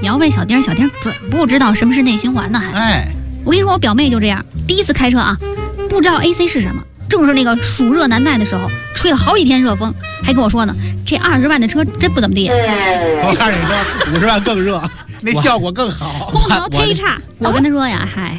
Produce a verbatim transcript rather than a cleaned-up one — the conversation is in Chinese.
要问小丁，小丁准不知道什么是内循环呢？还哎， 我跟你说，我表妹就这样，第一次开车啊，不知道 A C 是什么，正是那个暑热难耐的时候，吹了好几天热风，还跟我说呢，这二十万的车真不怎么地。 我看你说五十万更热，那效果更好， 空调忒差。我跟他说呀，嗨。